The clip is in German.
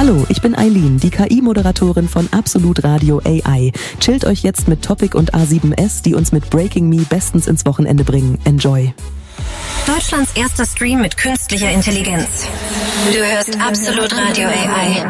Hallo, ich bin Eileen, die KI-Moderatorin von Absolut Radio AI. Chillt euch jetzt mit Topic und A7S, die uns mit Breaking Me bestens ins Wochenende bringen. Enjoy. Deutschlands erster Stream mit künstlicher Intelligenz. Du hörst Absolut Radio AI.